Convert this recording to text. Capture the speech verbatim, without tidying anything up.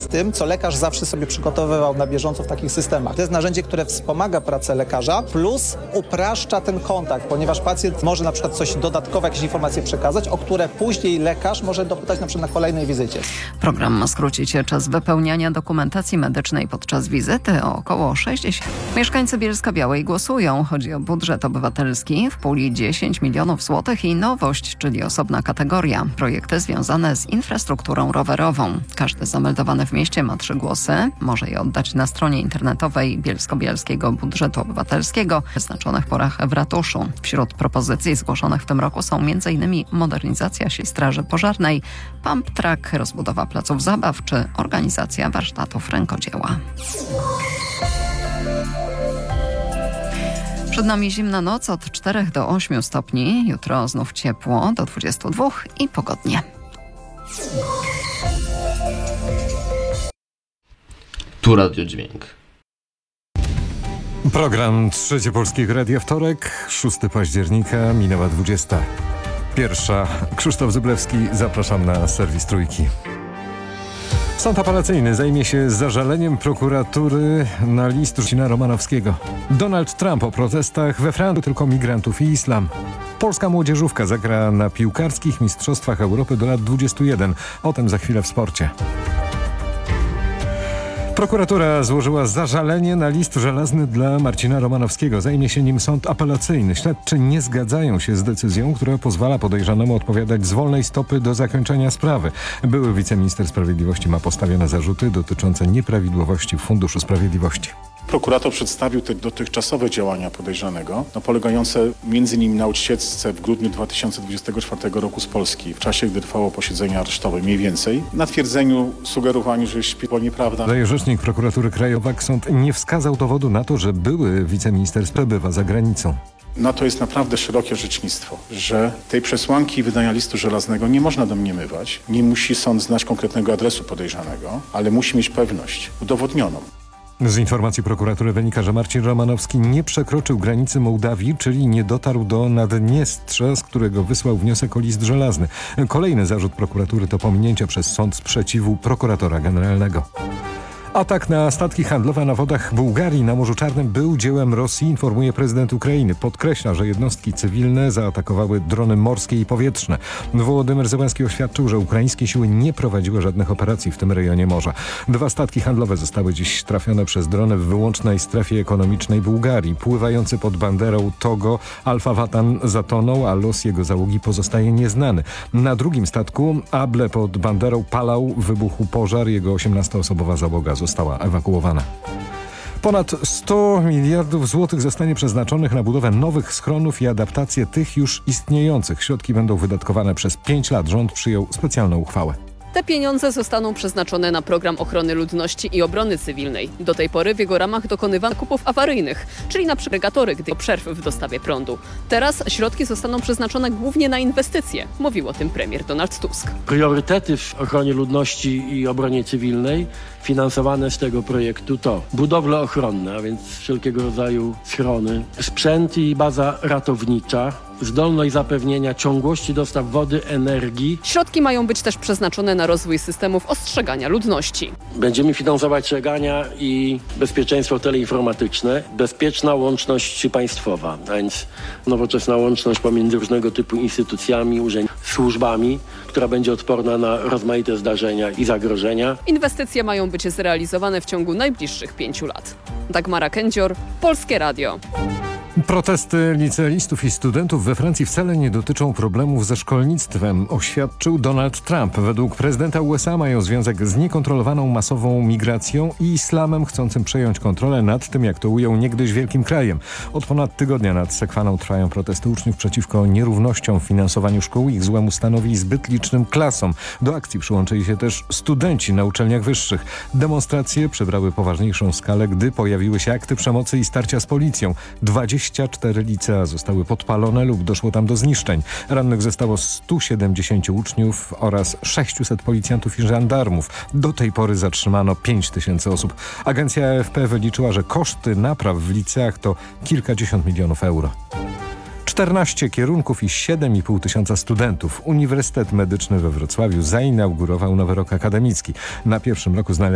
tym, co lekarz zawsze sobie przygotowywał na bieżąco w takich systemach. To jest narzędzie, które wspomaga pracę lekarza, plus upraszcza ten kontakt, ponieważ pacjent może na przykład coś dodatkowe, jakieś informacje przekazać, o które później lekarz może dopytać na przykład na kolejnej wizycie. Program ma skrócić czas wypełniania dokumentacji medycznej podczas wizyty o około sześćdziesiąt. Mieszkańcy Bielska-Białej głosują. Chodzi o budżet obywatelski w puli dziesięć milionów złotych i nowość, czyli osobna kategoria. Projekty związane z infrastrukturą rowerową. Każdy zameldowany w mieście ma trzy głosy. Może je oddać na stronie internetowej Bielsko-Bialskiego Budżetu Obywatelskiego w wyznaczonych porach w ratuszu. Wśród propozycji zgłoszonych w tym roku są m.in. modernizacja sieci straży pożarnej, pump track, rozbudowa placów zabaw czy organizacja warsztatów rękodzieła. Przed nami zimna noc od czterech do ośmiu stopni. Jutro znów ciepło do dwudziestu dwóch i pogodnie. Tu Radio Dźwięk. Program Trzecie Polskiego Radia, wtorek, szóstego października, minęła dwudziesta pierwsza. Krzysztof Zyblewski, zapraszam na serwis Trójki. Sąd apelacyjny zajmie się zażaleniem prokuratury na list Marcina Romanowskiego. Donald Trump o protestach we Francji, tylko migrantów i islam. Polska młodzieżówka zagra na piłkarskich mistrzostwach Europy do lat dwudziestu jeden. O tym za chwilę w sporcie. Prokuratura złożyła zażalenie na list żelazny dla Marcina Romanowskiego. Zajmie się nim sąd apelacyjny. Śledczy nie zgadzają się z decyzją, która pozwala podejrzanemu odpowiadać z wolnej stopy do zakończenia sprawy. Były wiceminister sprawiedliwości ma postawione zarzuty dotyczące nieprawidłowości w Funduszu Sprawiedliwości. Prokurator przedstawił te dotychczasowe działania podejrzanego, no, polegające między innymi na ucieczce w grudniu dwa tysiące dwudziestego czwartego roku z Polski, w czasie, gdy trwało posiedzenie aresztowe, mniej więcej, na twierdzeniu, sugerowaniu, że śpi, to nieprawda. Daje rzecznik prokuratury krajowej, sąd nie wskazał dowodu na to, że były wiceminister przebywa za granicą. No to jest naprawdę szerokie orzecznictwo, że tej przesłanki wydania listu żelaznego nie można domniemywać. Nie musi sąd znać konkretnego adresu podejrzanego, ale musi mieć pewność udowodnioną. Z informacji prokuratury wynika, że Marcin Romanowski nie przekroczył granicy Mołdawii, czyli nie dotarł do Naddniestrza, z którego wysłał wniosek o list żelazny. Kolejny zarzut prokuratury to pominięcie przez sąd sprzeciwu prokuratora generalnego. Atak na statki handlowe na wodach Bułgarii na Morzu Czarnym był dziełem Rosji, informuje prezydent Ukrainy. Podkreśla, że jednostki cywilne zaatakowały drony morskie i powietrzne. Wołodymyr Zełenski oświadczył, że ukraińskie siły nie prowadziły żadnych operacji w tym rejonie morza. Dwa statki handlowe zostały dziś trafione przez drony w wyłącznej strefie ekonomicznej Bułgarii. Pływający pod banderą Togo Alfa Watan zatonął, a los jego załogi pozostaje nieznany. Na drugim statku Able pod banderą Palau wybuchł pożar. Jego osiemnastoosobowa załoga została ewakuowana. Ponad sto miliardów złotych zostanie przeznaczonych na budowę nowych schronów i adaptację tych już istniejących. Środki będą wydatkowane przez pięć lat. Rząd przyjął specjalną uchwałę. Te pieniądze zostaną przeznaczone na program ochrony ludności i obrony cywilnej. Do tej pory w jego ramach dokonywano zakupów awaryjnych, czyli na agregatory, gdy przerw w dostawie prądu. Teraz środki zostaną przeznaczone głównie na inwestycje, mówił o tym premier Donald Tusk. Priorytety w ochronie ludności i obronie cywilnej finansowane z tego projektu to budowle ochronne, a więc wszelkiego rodzaju schrony, sprzęt i baza ratownicza, zdolność zapewnienia ciągłości dostaw wody, energii. Środki mają być też przeznaczone na rozwój systemów ostrzegania ludności. Będziemy finansować ostrzegania i bezpieczeństwo teleinformatyczne, bezpieczna łączność państwowa, a więc nowoczesna łączność pomiędzy różnego typu instytucjami, urzędami, służbami, która będzie odporna na rozmaite zdarzenia i zagrożenia. Inwestycje mają być zrealizowane w ciągu najbliższych pięciu lat. Dagmara Kędzior, Polskie Radio. Protesty licealistów i studentów we Francji wcale nie dotyczą problemów ze szkolnictwem, oświadczył Donald Trump. Według prezydenta U S A mają związek z niekontrolowaną masową migracją i islamem chcącym przejąć kontrolę nad tym, jak to ujął niegdyś wielkim krajem. Od ponad tygodnia nad Sekwaną trwają protesty uczniów przeciwko nierównościom w finansowaniu szkół, ich złemu stanowi i zbyt licznym klasom. Do akcji przyłączyli się też studenci na uczelniach wyższych. Demonstracje przybrały poważniejszą skalę, gdy pojawiły się akty przemocy i starcia z policją. dwadzieścia cztery licea zostały podpalone lub doszło tam do zniszczeń. Rannych zostało stu siedemdziesięciu uczniów oraz sześciuset policjantów i żandarmów. Do tej pory zatrzymano pięć tysięcy osób. Agencja A F P wyliczyła, że koszty napraw w liceach to kilkadziesiąt milionów euro. czternaście kierunków i siedem i pół tysiąca studentów. Uniwersytet Medyczny we Wrocławiu zainaugurował nowy rok akademicki. Na pierwszym roku znaleźli